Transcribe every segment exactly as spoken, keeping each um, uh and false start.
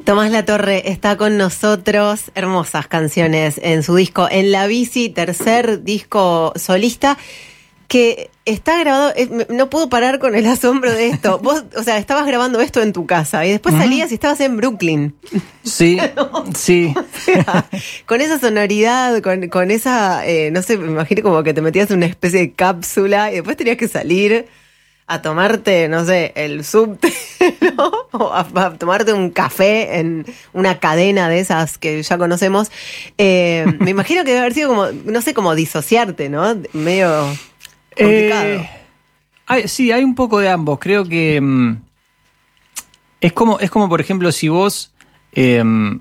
Tomás Latorre está con nosotros, hermosas canciones en su disco En la Bici, tercer disco solista, que está grabado, no puedo parar con el asombro de esto. Vos, o sea, estabas grabando esto en tu casa y después uh-huh. salías y estabas en Brooklyn. Sí, ¿no? sí. O sea, con esa sonoridad, con, con esa, eh, no sé, me imagino como que te metías en una especie de cápsula y después tenías que salir a tomarte, no sé, el subte, ¿no? O a, a tomarte un café en una cadena de esas que ya conocemos. Eh, me imagino que debe haber sido como, no sé, como disociarte, ¿no? Medio complicado. Eh, hay, sí, hay un poco de ambos. Creo que um, es como, es como, por ejemplo, si vos eh,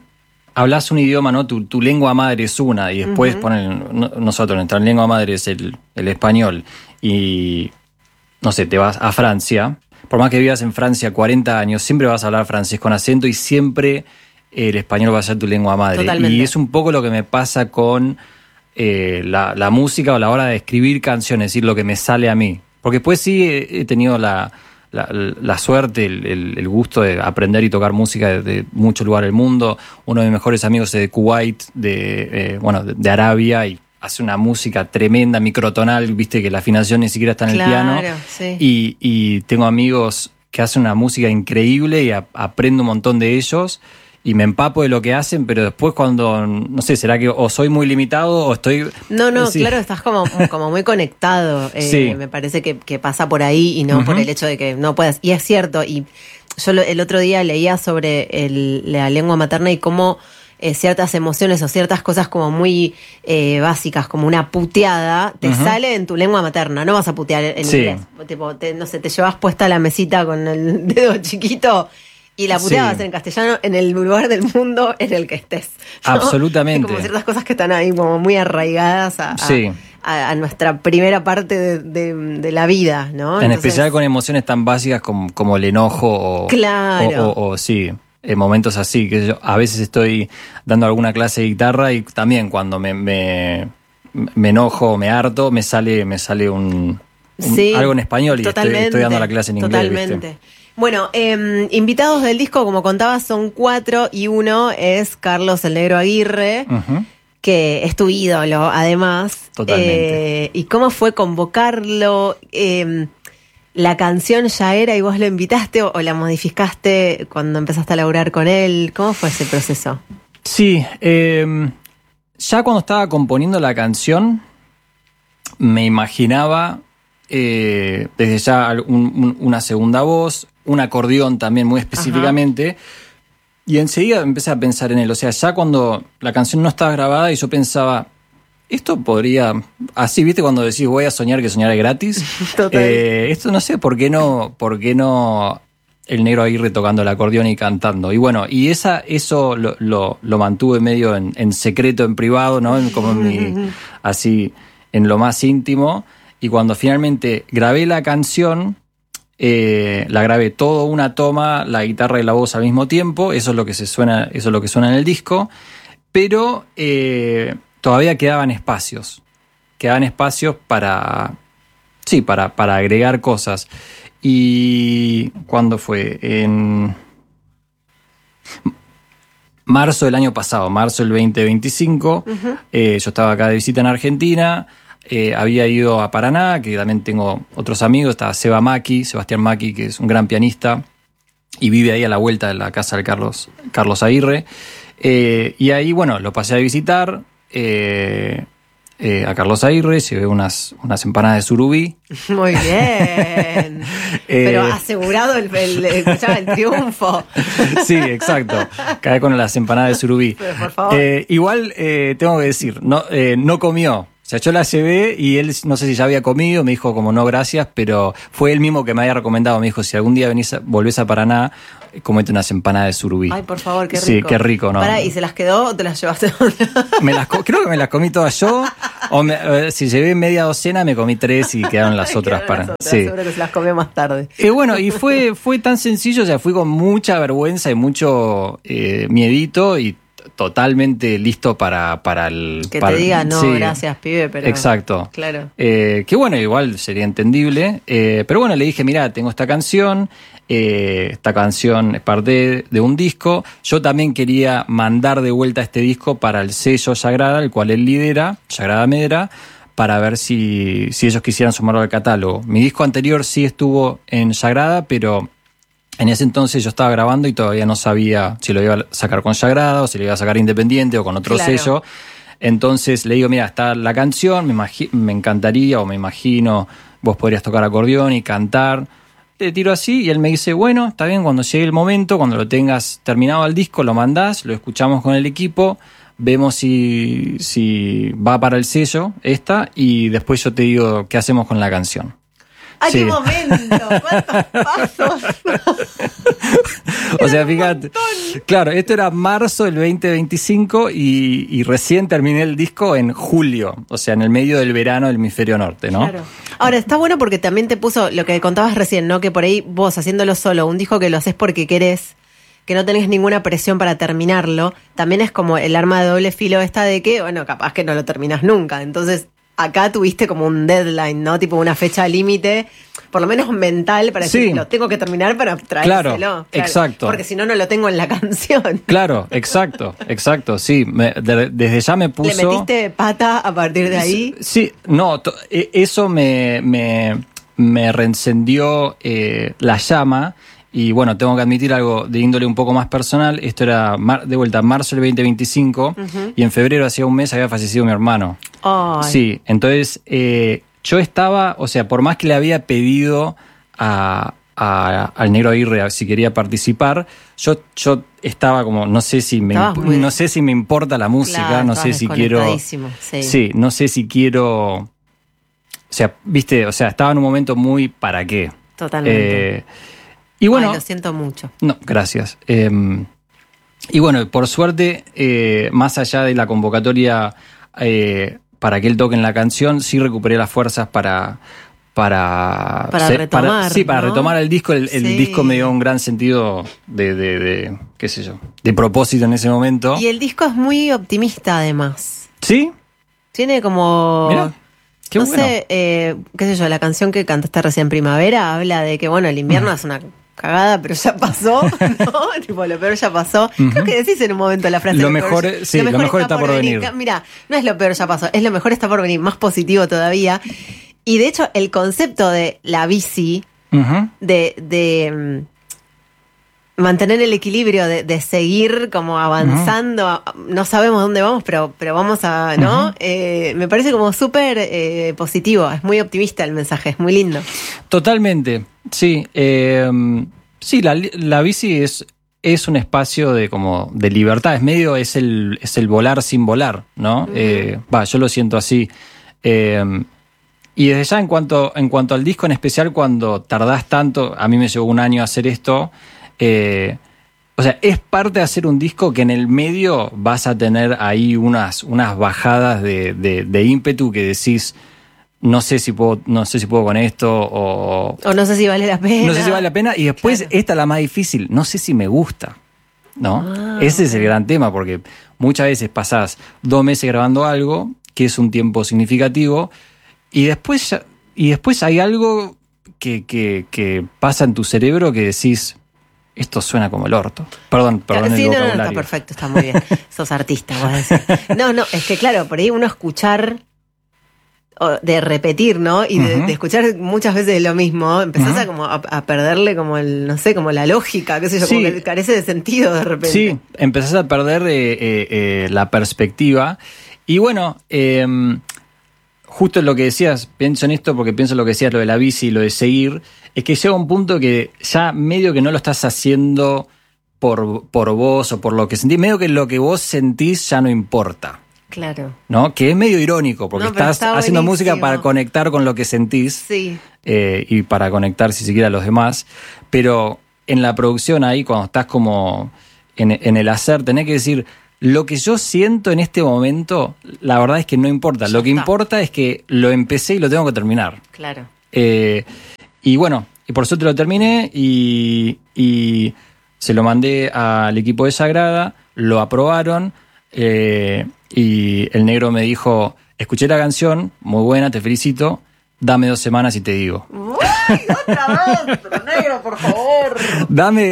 hablas un idioma, ¿no? Tu, tu lengua madre es una y después uh-huh. ponen, no, nosotros, nuestra lengua madre es el, el español y... no sé, te vas a Francia, por más que vivas en Francia cuarenta años, siempre vas a hablar francés con acento y siempre el español va a ser tu lengua madre. Totalmente. Y es un poco lo que me pasa con eh, la, la música o la hora de escribir canciones, es decir, lo que me sale a mí. Porque después sí he, he tenido la, la, la suerte, el, el, el gusto de aprender y tocar música de, de muchos lugares del mundo. Uno de mis mejores amigos es de Kuwait, de, eh, bueno, de, de Arabia, y hace una música tremenda, microtonal, viste que la afinación ni siquiera está en claro, el piano. Sí. Y, y tengo amigos que hacen una música increíble y a, aprendo un montón de ellos y me empapo de lo que hacen, pero después cuando, no sé, será que o soy muy limitado o estoy... No, no, sí. claro, estás como, como muy conectado. Eh, sí. Me parece que, que pasa por ahí y no uh-huh. por el hecho de que no puedas. Y es cierto, y yo lo, el otro día leía sobre el, la lengua materna y cómo... Eh, ciertas emociones o ciertas cosas como muy eh, básicas, como una puteada, te uh-huh. sale en tu lengua materna, no vas a putear en sí. inglés. Tipo, te, no sé, te llevas puesta la mesita con el dedo chiquito y la puteada sí. va a ser en castellano en el lugar del mundo en el que estés, ¿no? Absolutamente. Hay como ciertas cosas que están ahí como muy arraigadas a, sí. a, a nuestra primera parte de, de, de la vida, ¿no? En Entonces, especial con emociones tan básicas como, como el enojo o... Claro. O, o, o sí... en momentos así, que yo a veces estoy dando alguna clase de guitarra y también cuando me, me, me enojo, me harto, me sale, me sale un, un sí, algo en español y estoy, estoy dando la clase en inglés. Totalmente. ¿Viste? Bueno, eh, invitados del disco, como contabas, son cuatro y uno es Carlos el Negro Aguirre, uh-huh. que es tu ídolo, además. Totalmente. Eh, ¿Y cómo fue convocarlo? Eh, ¿La canción ya era y vos lo invitaste o, o la modificaste cuando empezaste a laburar con él? ¿Cómo fue ese proceso? Sí, eh, ya cuando estaba componiendo la canción me imaginaba eh, desde ya un, un, una segunda voz, un acordeón también muy específicamente. Ajá. Y enseguida empecé a pensar en él. O sea, ya cuando la canción no estaba grabada y yo pensaba... esto podría, así, ¿viste? Cuando decís voy a soñar que soñar es gratis. Total. Eh, esto no sé, ¿por qué no, por qué no el Negro Aguirre tocando el acordeón y cantando? Y bueno, y esa, eso lo, lo, lo mantuve medio en, en secreto, en privado, ¿no? Como en mi, así, en lo más íntimo. Y cuando finalmente grabé la canción, eh, la grabé todo una toma, la guitarra y la voz al mismo tiempo. Eso es lo que se suena, eso es lo que suena en el disco. Pero eh, todavía quedaban espacios, quedaban espacios para, sí, para, para agregar cosas. Y ¿cuándo fue? En marzo del año pasado, marzo del veinte veinticinco, uh-huh. eh, yo estaba acá de visita en Argentina, eh, había ido a Paraná, que también tengo otros amigos, estaba Seba Maki, Sebastián Maki, que es un gran pianista, y vive ahí a la vuelta de la casa de Carlos, Carlos Aguirre. Eh, y ahí, bueno, lo pasé a visitar, eh, eh, a Carlos Aguirre, llevé unas, unas empanadas de surubí. Muy bien. eh, Pero asegurado el, el, el, el triunfo. Sí, exacto. Caí con las empanadas de surubí. Pero por favor. Eh, igual, eh, tengo que decir, no, eh, no comió. O sea, yo la llevé y él, no sé si ya había comido, me dijo como no, gracias, pero fue él mismo que me había recomendado. Me dijo, si algún día venís a, volvés a Paraná, comete unas empanadas de surubí. Ay, por favor, qué rico. Sí, qué rico, ¿no? Pará, ¿y se las quedó o te las llevaste? me las co- creo que me las comí todas yo, o me, eh, si llevé media docena, me comí tres y quedaron las otras quedaron para... las otras, sí. Seguro que se las comió más tarde. Y eh, bueno, y fue, fue tan sencillo, o sea, fui con mucha vergüenza y mucho eh, miedito y totalmente listo para, para el... Que para, te diga, no, sí, gracias, pibe, pero... Exacto. Claro. Eh, que bueno, igual sería entendible. Eh, pero bueno, le dije, mirá, tengo esta canción. Eh, esta canción es parte de un disco. Yo también quería mandar de vuelta este disco para el sello Sagrada, el cual él lidera, Sagrada Medra, para ver si, si ellos quisieran sumarlo al catálogo. Mi disco anterior sí estuvo en Sagrada, pero en ese entonces yo estaba grabando y todavía no sabía si lo iba a sacar con Sagrada o si lo iba a sacar independiente o con otro Claro. sello. Entonces le digo, mira, está la canción, me, imagi- me encantaría o me imagino vos podrías tocar acordeón y cantar. Le tiro así y él me dice, bueno, está bien, cuando llegue el momento, cuando lo tengas terminado el disco, lo mandás, lo escuchamos con el equipo, vemos si, si va para el sello esta y después yo te digo qué hacemos con la canción. ¡Ay, Sí. qué momento! ¿Cuántos pasos? O sea, fíjate, claro, esto era marzo del veinte veinticinco y, y recién terminé el disco en julio, o sea, en el medio del verano del hemisferio norte, ¿no? Claro. Ahora, está bueno porque también te puso lo que contabas recién, ¿no? Que por ahí vos haciéndolo solo, un disco que lo haces porque querés, que no tenés ninguna presión para terminarlo, también es como el arma de doble filo esta de que, bueno, capaz que no lo terminás nunca. Entonces, acá tuviste como un deadline, ¿no? Tipo una fecha límite, por lo menos mental, para decir, Sí. lo tengo que terminar para traérselo. Claro, exacto. Porque si no, no lo tengo en la canción. Claro, exacto, exacto, sí. Me- de- desde ya me puso... ¿Le metiste pata a partir de ahí? Sí, no, to- e- eso me, me, me reencendió eh, la llama. Y bueno, tengo que admitir algo de índole un poco más personal. Esto era mar- de vuelta marzo del veinte veinticinco Ujú. y en febrero, hacía un mes, había fallecido mi hermano. Ay. Sí, entonces eh, yo estaba, o sea, por más que le había pedido a, a- al Negro Aguirre si quería participar, yo, yo estaba como, no sé si me Estabas imp- muy- no sé si me importa la música, Claro, no estabas sé si quiero, desconectadísimo, sí. sí, no sé si quiero, o sea, viste, o sea, estaba en un momento muy ¿para qué? Totalmente. Eh, y bueno, Ay, lo siento mucho. no, gracias. Eh, y bueno, por suerte, eh, más allá de la convocatoria eh, para que él toque en la canción, sí recuperé las fuerzas para... Para, Para se- retomar, sí, para ¿no? retomar el disco. El, el Sí. disco me dio un gran sentido de, de, de, qué sé yo, de propósito en ese momento. Y el disco es muy optimista, además. ¿Sí? Tiene como... Mirá, qué no bueno. sé, eh, qué sé yo, la canción que cantaste recién, Primavera, habla de que, bueno, el invierno es una cagada, pero ya pasó, ¿no? Tipo, lo peor ya pasó. Creo que decís en un momento la frase. Lo peor mejor ya- es- sí, lo mejor está por venir. Mira, no es lo peor ya pasó, es lo mejor está por venir, más positivo todavía. Y de hecho, el concepto de la bici, Ujú. de, de mm, mantener el equilibrio, de, de seguir como avanzando, no sabemos dónde vamos, pero, pero vamos a, ¿no? Ujú. Eh, me parece como súper eh, positivo, es muy optimista el mensaje, es muy lindo. Totalmente, sí. Eh, sí, la, la bici es, es un espacio de como de libertad, es medio, es el, es el volar sin volar, ¿no? Eh, va, yo lo siento así. Eh, y desde ya en cuanto, en cuanto al disco en especial, cuando tardás tanto, a mí me llevó un año hacer esto, eh, o sea, es parte de hacer un disco que en el medio vas a tener ahí unas, unas bajadas de, de, de ímpetu que decís, no sé si puedo, no sé si puedo con esto, o O no sé si vale la pena. no sé si vale la pena. Y después, Claro. esta es la más difícil, no sé si me gusta, ¿no? Ah, Ese es el gran tema, porque muchas veces pasás dos meses grabando algo, que es un tiempo significativo, y después, ya- y después hay algo que, que, que pasa en tu cerebro que decís, esto suena como el orto. Perdón, perdón sí, el no, no, vocabulario. está perfecto, está muy bien. Sos artista, vos decís. No, no, es que claro, por ahí uno escuchar, o de repetir, ¿no? Y de, Ujú. de escuchar muchas veces lo mismo, empezás Ujú. a como a, a perderle como el, no sé, como la lógica, qué sé yo, Sí. como que carece de sentido de repente. Sí, empezás a perder eh, eh, eh, la perspectiva. Y bueno, eh, justo lo que decías, pienso en esto porque pienso en lo que decías, lo de la bici y lo de seguir, es que llega un punto que ya medio que no lo estás haciendo por, por vos o por lo que sentís, medio que lo que vos sentís ya no importa, Claro. ¿no? Que es medio irónico, porque No, pero estás está haciendo buenísimo. música para conectar con lo que sentís. Sí. eh, y para conectar si siquiera a los demás, pero en la producción ahí, cuando estás como en, en el hacer, tenés que decir, lo que yo siento en este momento, la verdad es que no importa, Ya lo que está. importa es que lo empecé y lo tengo que terminar. Claro. Eh, y bueno, y por suerte lo terminé y, y se lo mandé al equipo de Sagrada, lo aprobaron. eh, y el negro me dijo, escuché la canción, muy buena, te felicito, dame dos semanas y te digo. ¡Uy, otra vez! Pero negro, por favor. Dame...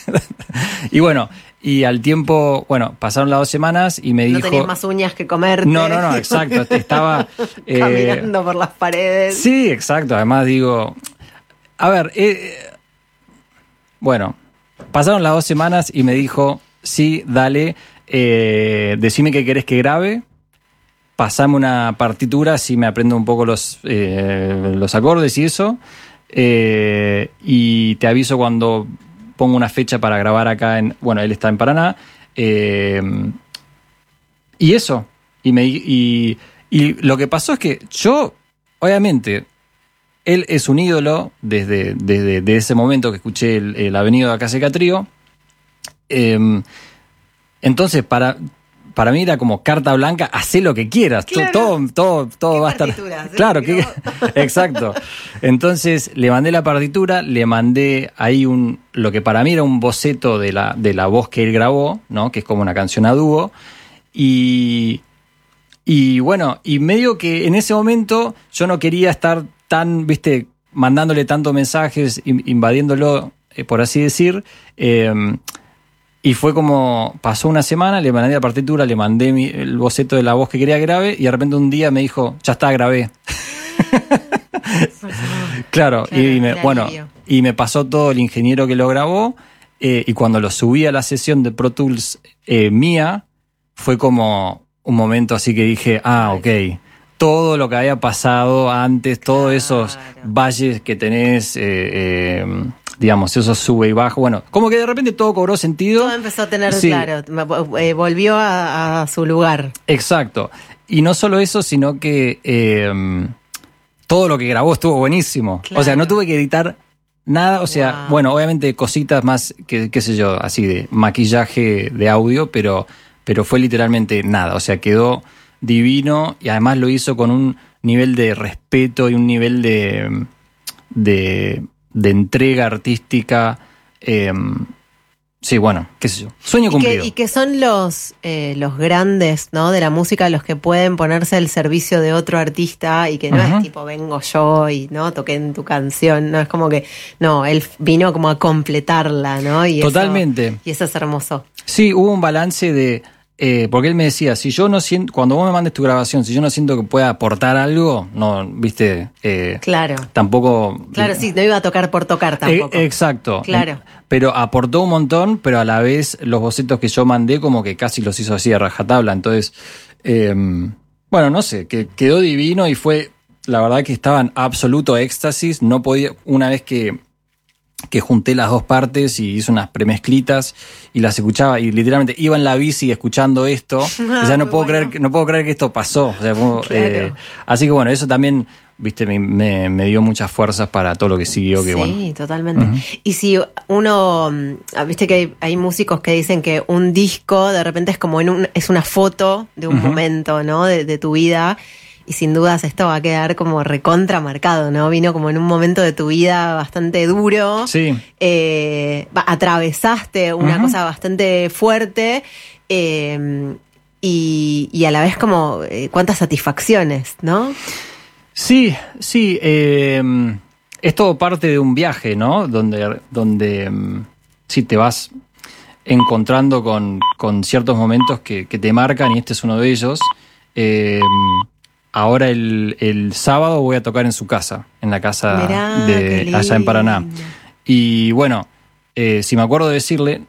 Y bueno, y al tiempo, bueno, pasaron las dos semanas y me dijo... No tenías más uñas que comerte. No, no, no, exacto, estaba... eh, Caminando por las paredes. Sí, exacto, además digo... A ver, eh, bueno, pasaron las dos semanas y me dijo, sí, dale, eh, decime qué querés que grabe, pasame una partitura, así me aprendo un poco los, eh, los acordes y eso, eh, y te aviso cuando pongo una fecha para grabar acá en... Bueno, él está en Paraná, eh, y eso, y, me, y, y lo que pasó es que yo, obviamente... Él es un ídolo desde, desde, desde ese momento que escuché el, el Avenido de Acaseca Trío. Eh, entonces, para, para mí era como carta blanca, hacé lo que quieras. Claro. Todo, todo, todo va a estar. ¿Eh? Claro, que, exacto. Entonces le mandé la partitura, le mandé ahí un lo que para mí era un boceto de la, de la voz que él grabó, ¿no? Que es como una canción a dúo. Y, y bueno, y medio que en ese momento yo no quería estar tan, viste, mandándole tantos mensajes, invadiéndolo, eh, por así decir, eh, y fue como, pasó una semana, le mandé la partitura, le mandé mi, el boceto de la voz que quería que grabe, y de repente un día me dijo, ya está, grabé. Claro, claro, y me, bueno, y me pasó todo el ingeniero que lo grabó, eh, y cuando lo subí a la sesión de Pro Tools eh, mía, fue como un momento así que dije, ah, ok. Todo lo que había pasado antes, todos claro. esos valles que tenés, eh, eh, digamos, esos sube y bajo. Bueno, como que de repente todo cobró sentido. Todo empezó a tener, sí. claro, eh, volvió a, a su lugar. Exacto. Y no solo eso, sino que eh, todo lo que grabó estuvo buenísimo. Claro. O sea, no tuve que editar nada. O sea, wow. bueno, obviamente cositas más, que, qué sé yo, así de maquillaje de audio, pero, pero fue literalmente nada. O sea, quedó... divino, y además lo hizo con un nivel de respeto y un nivel de, de, de entrega artística. Eh, sí, bueno, qué sé yo. Sueño cumplido. Y que, y que son los, eh, los grandes, ¿no? De la música, los que pueden ponerse al servicio de otro artista y que no uh-huh. es tipo vengo yo y no toqué en tu canción. No, es como que, no, él vino como a completarla, ¿no? Y totalmente. Eso, y eso es hermoso. Sí, hubo un balance de... Eh, porque él me decía, si yo no siento, cuando vos me mandes tu grabación, si yo no siento que pueda aportar algo, no, viste, eh, claro. Tampoco. Claro, sí, no iba a tocar por tocar tampoco. Eh, exacto. Claro. Eh, pero aportó un montón, pero a la vez los bocetos que yo mandé como que casi los hizo así a rajatabla. Entonces, eh, bueno, no sé, que quedó divino y fue, la verdad que estaba en absoluto éxtasis. No podía, una vez que que junté las dos partes y hice unas premezclitas y las escuchaba y literalmente iba en la bici escuchando esto. Ah, o sea, no puedo bueno. creer que, no puedo creer que esto pasó. O sea, como, claro. eh, así que bueno, eso también, viste, me, me, me dio muchas fuerzas para todo lo que siguió. Que, sí, bueno. totalmente. Uh-huh. Y si uno, viste que hay, hay músicos que dicen que un disco de repente es como en un, es una foto de un uh-huh. momento, ¿no? De, de tu vida. Y sin dudas esto va a quedar como recontra marcado, ¿no? Vino como en un momento de tu vida bastante duro. Sí. Eh, atravesaste una uh-huh. cosa bastante fuerte eh, y, y a la vez como eh, cuántas satisfacciones, ¿no? Sí, sí. Eh, es todo parte de un viaje, ¿no? Donde, donde sí te vas encontrando con, con ciertos momentos que, que te marcan y este es uno de ellos. Eh, Ahora el, el sábado voy a tocar en su casa, en la casa Mirá, de allá en Paraná. Y bueno, eh, si me acuerdo de decirle,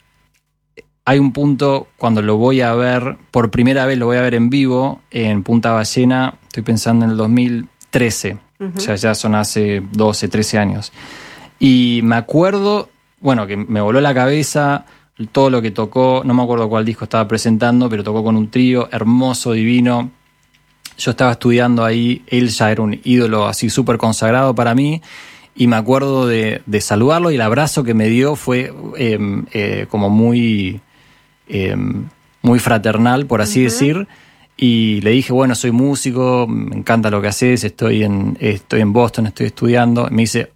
hay un punto cuando lo voy a ver, por primera vez lo voy a ver en vivo, en Punta Ballena, estoy pensando en el dos mil trece, uh-huh. o sea, ya son hace doce, trece años. Y me acuerdo, bueno, que me voló la cabeza todo lo que tocó, no me acuerdo cuál disco estaba presentando, pero tocó con un trío hermoso, divino. Yo estaba estudiando ahí, él ya era un ídolo así súper consagrado para mí, y me acuerdo de, de saludarlo y el abrazo que me dio fue eh, eh, como muy, eh, muy fraternal, por así uh-huh. decir, y le dije, bueno, soy músico, me encanta lo que haces, estoy en, estoy en Boston, estoy estudiando, y me dice,